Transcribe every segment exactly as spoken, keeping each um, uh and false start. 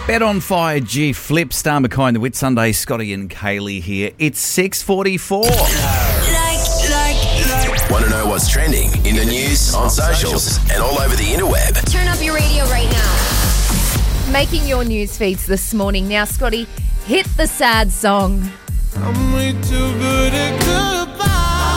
Bet on Fire, G Flip, Star McKay, the Whit Sunday, Scotty and Kaylee here. It's six forty-four. Like, like, like. Want to know what's trending in the news, on socials, and all over the interweb? Turn up your radio right now. Making your news feeds this morning. Now, Scotty, hit the sad song. I'm way too good at goodbye.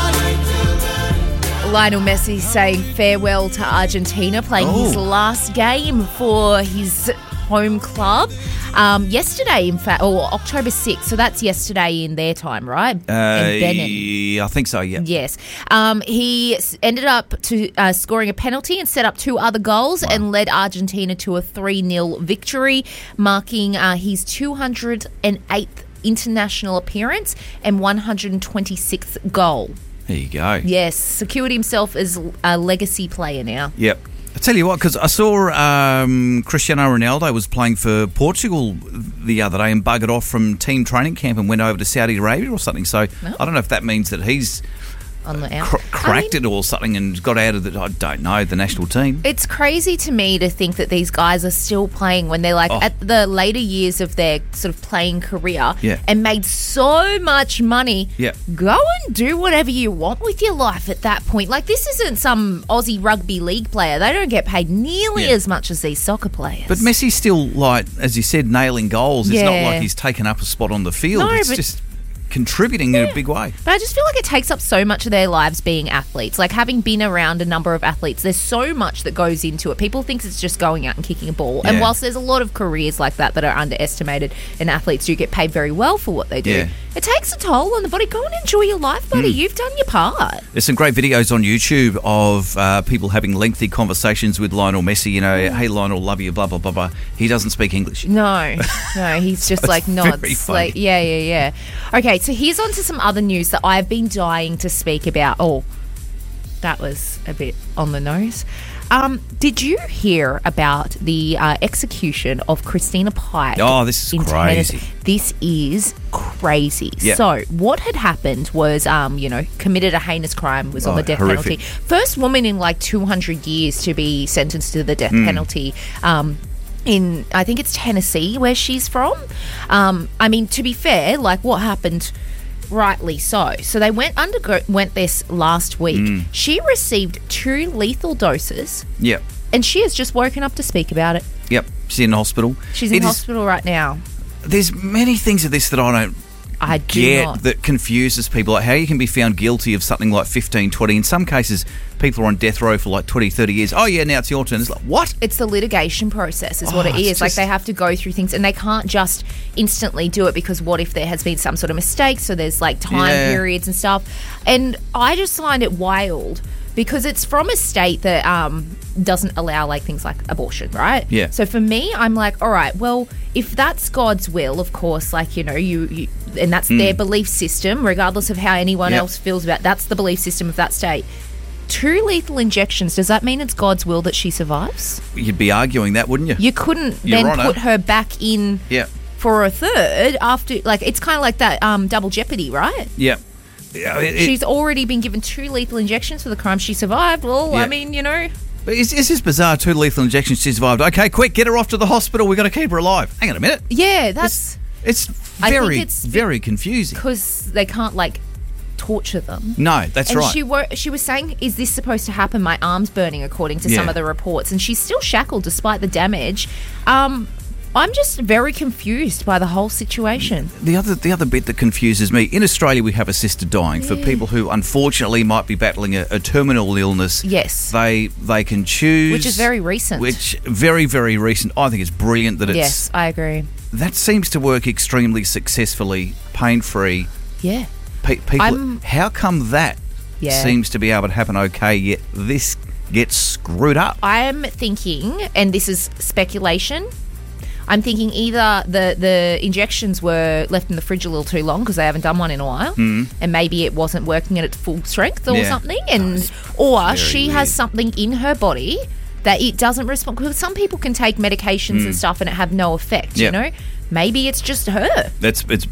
Lionel Messi saying farewell to Argentina, playing Oh. his last game for his home club. Um, yesterday, in fact, or October sixth, so that's yesterday in their time, right? Uh, in Benin. I think so, yeah. Yes. Um, he s- ended up to uh, scoring a penalty and set up two other goals and led Argentina to a three nil victory, marking uh, his two hundred eighth international appearance and one hundred twenty-sixth goal. There you go. Yes, secured himself as a legacy player now. Yep. I tell you what, because I saw um, Cristiano Ronaldo was playing for Portugal the other day and buggered off from team training camp and went over to Saudi Arabia or something. So Oh. I don't know if that means that he's On the out. cr- I cracked mean, it or something and got out of the, I don't know, the national team. It's crazy to me to think that these guys are still playing when they're like Oh. at the later years of their sort of playing career Yeah. and made so much money. Yeah. Go and do whatever you want with your life at that point. Like, this isn't some Aussie rugby league player. They don't get paid nearly Yeah. as much as these soccer players. But Messi's still, like, as you said, nailing goals. It's not Yeah. like he's taken up a spot on the field. No, it's but- just contributing in a big way. But I just feel like it takes up so much of their lives being athletes. Like, having been around a number of athletes, there's so much that goes into it. People think it's just going out and kicking a ball. And Yeah. whilst there's a lot of careers like that that are underestimated and athletes do get paid very well for what they do, Yeah. it takes a toll on the body. Go and enjoy your life, buddy. You've done your part. There's some great videos on YouTube of uh, people having lengthy conversations with Lionel Messi. You know, hey, Lionel, love you, blah, blah, blah, blah. He doesn't speak English. No, no, he's just it's like very nods. funny. Like, yeah, yeah, yeah. Okay, so here's on to some other news that I've been dying to speak about. Oh, that was a bit on the nose. Um, did you hear about the uh, execution of Christina Pike? Oh, this is in crazy. Tennessee? This is crazy. Yeah. So what had happened was, um, you know, committed a heinous crime, was on Oh, the death horrific. penalty. First woman in like two hundred years to be sentenced to the death Mm. penalty. Um, in, I think it's Tennessee, where she's from. Um, I mean, to be fair, like what happened, rightly so. So they went undergo went this last week. Mm. She received two lethal doses, Yep, and she has just woken up to speak about it. yep. She's in hospital. She's in It is- hospital right now. There's many things of this that I don't I do get not. that confuses people. Like how you can be found guilty of something like fifteen, twenty. In some cases, people are on death row for like twenty, thirty years. Oh, yeah, now it's your turn. It's like, what? It's the litigation process is what Oh, it it's is. Like, just- they have to go through things, and they can't just instantly do it, because what if there has been some sort of mistake? So there's like time Yeah. periods and stuff. And I just find it wild because it's from a state that um, doesn't allow like things like abortion, right? Yeah. So for me, I'm like, all right, well, if that's God's will, of course, like, you know, you, you and that's their belief system, regardless of how anyone Yep. else feels about, that's the belief system of that state. Two lethal injections, does that mean it's God's will that she survives? You'd be arguing that, wouldn't you? You couldn't Your then Honour. put her back in Yeah, for a third after, like, it's kind of like that um, double jeopardy, right? yeah. Yeah, it- it- She's already been given two lethal injections for the crime she survived. Well, Yeah. I mean, you know, But it's, it's just bizarre. Two lethal injections. She survived. Okay, quick, get her off to the hospital. We've got to keep her alive. Hang on a minute. yeah, that's It's I think very, it's very confusing. because they can't, like, torture them. No, that's and right. she wo- she was saying, is this supposed to happen? My arm's burning, according to some Yeah. of the reports. And she's still shackled despite the damage. Um, I'm just very confused by the whole situation. The other, the other bit that confuses me, in Australia we have assisted dying for people who unfortunately might be battling a, a terminal illness. Yes. They they can choose. Which is very recent. Which, very, very recent. I think it's brilliant that it's... Yes, I agree. That seems to work extremely successfully, pain-free. Yeah. Pe- people, I'm- how come that Yeah. seems to be able to happen okay, yet this gets screwed up? I'm thinking, and this is speculation, I'm thinking either the, the injections were left in the fridge a little too long because they haven't done one in a while, mm. and maybe it wasn't working at its full strength or Yeah. something, and or very she weird. has something in her body that it doesn't respond. Because some people can take medications and stuff and it have no effect. Yep. You know, maybe it's just her. That's it's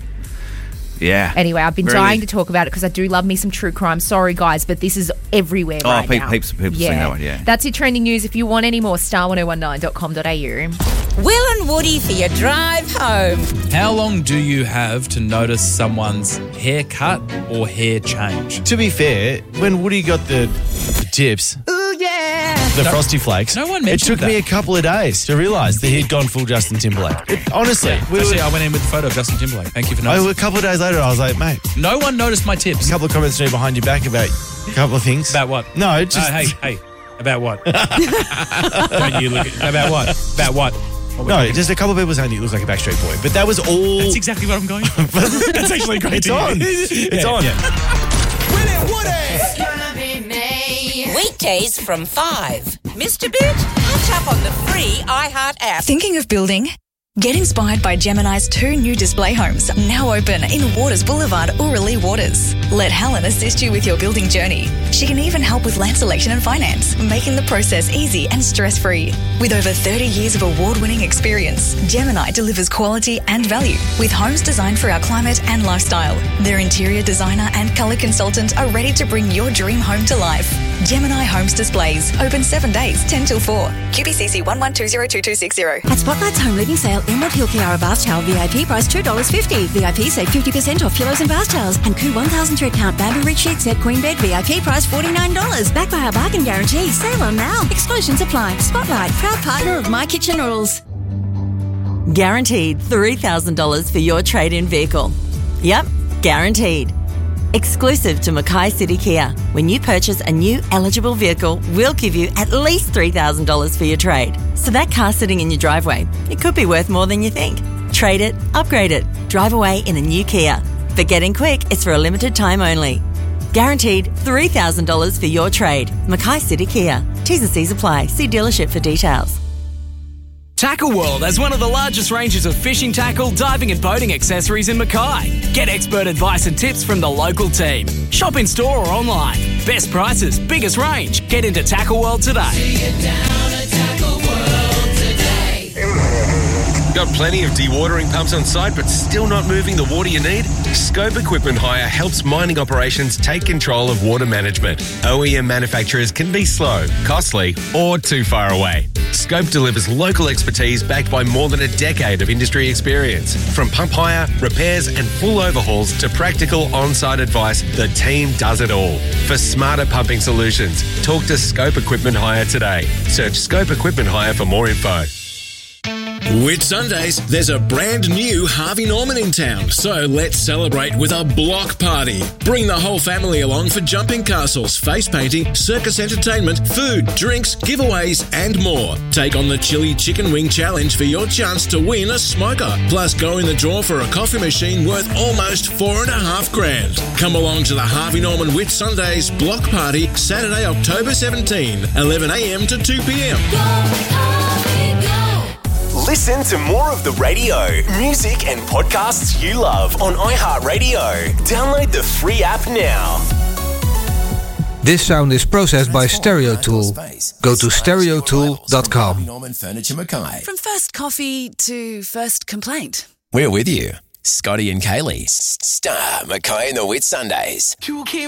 yeah. Anyway, I've been Very dying weird. to talk about it because I do love me some true crime. Sorry, guys, but this is everywhere Oh, right pe- now. heaps of people saying that one, yeah. That's your trending news. If you want any more, star ten nineteen dot com dot a u. Will and Woody for your drive home. How long do you have to notice someone's haircut or hair change? To be fair, when Woody got the tips, Ooh, yeah. the No- Frosty Flakes, no one it mentioned took me a that. couple of days to realise that he'd gone full Justin Timberlake. It- honestly, we Actually, were, I went in with a photo of Justin Timberlake. Thank you for I, noticing. a couple of days later, I was like, mate, No one noticed my tips. a couple of comments through behind your back about a couple of things. About what? No, just... Uh, hey, hey. About what? Don't you look at, about what? About what? What we're No, talking just a couple of people saying you look like a Backstreet Boy. But that was all... That's exactly what I'm going for. That's actually great. It's to hear. on. It's Yeah, on. yeah. Weekdays from five. Mister Boot, catch up on the free iHeart app. Thinking of building? Get inspired by Gemini's two new display homes, now open in Waters Boulevard, Orillia Waters. Let Helen assist you with your building journey. She can even help with land selection and finance, making the process easy and stress-free. With over thirty years of award-winning experience, Gemini delivers quality and value with homes designed for our climate and lifestyle. Their interior designer and colour consultant are ready to bring your dream home to life. Gemini Homes Displays, open seven days, ten till four. Q B C C one one two zero two two six zero. At Spotlight's home living sale, Emerald Hill Kiara bath towel V I P price two dollars fifty. V I P save fifty percent off pillows and bath towels. And Koo one thousand thread count bamboo rich sheet set queen bed V I P price forty-nine dollars. Backed by our bargain guarantee. Sale on now. Exclusions apply. Spotlight, proud partner of My Kitchen Rules. Guaranteed three thousand dollars for your trade-in vehicle. Yep, guaranteed. Exclusive to Mackay City Kia. When you purchase a new eligible vehicle, we'll give you at least three thousand dollars for your trade. So that car sitting in your driveway, it could be worth more than you think. Trade it, upgrade it, drive away in a new Kia. But getting quick, it's for a limited time only. Guaranteed three thousand dollars for your trade. Mackay City Kia. T's and C's apply. See dealership for details. Tackle World has one of the largest ranges of fishing tackle, diving and boating accessories in Mackay. Get expert advice and tips from the local team. Shop in store or online. Best prices, biggest range. Get into Tackle World today. Got plenty of dewatering pumps on site but still not moving the water you need? Scope Equipment Hire helps mining operations take control of water management. O E M manufacturers can be slow, costly, or too far away. Scope delivers local expertise backed by more than a decade of industry experience. From pump hire, repairs and full overhauls to practical on-site advice, the team does it all. For smarter pumping solutions, talk to Scope Equipment Hire today. Search Scope Equipment Hire for more info. Whit Sundays, there's a brand new Harvey Norman in town, so let's celebrate with a block party. Bring the whole family along for jumping castles, face painting, circus entertainment, food, drinks, giveaways and more. Take on the Chili Chicken Wing Challenge for your chance to win a smoker, plus go in the draw for a coffee machine worth almost four and a half grand. Come along to the Harvey Norman Whit Sundays block party, Saturday, October seventeenth, eleven a.m. to two p.m. Listen to more of the radio, music and podcasts you love on iHeartRadio. Download the free app now. This sound is processed by Stereo Tool. Go to stereo tool dot com. Norman Furniture Mackay. From first coffee to first complaint. We're with you. Scotty and Kaylee. Star Mackay and the Whit Sundays.